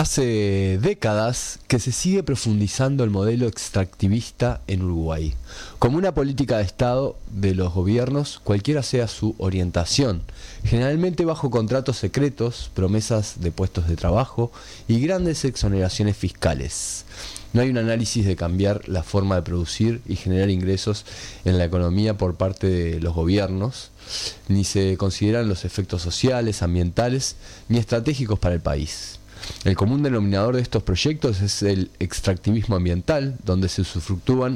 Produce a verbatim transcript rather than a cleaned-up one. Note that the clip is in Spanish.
Hace décadas que se sigue profundizando el modelo extractivista en Uruguay, como una política de Estado de los gobiernos, cualquiera sea su orientación, generalmente bajo contratos secretos, promesas de puestos de trabajo y grandes exoneraciones fiscales. No hay un análisis de cambiar la forma de producir y generar ingresos en la economía por parte de los gobiernos, ni se consideran los efectos sociales, ambientales, ni estratégicos para el país. El común denominador de estos proyectos es el extractivismo ambiental, donde se usufructúan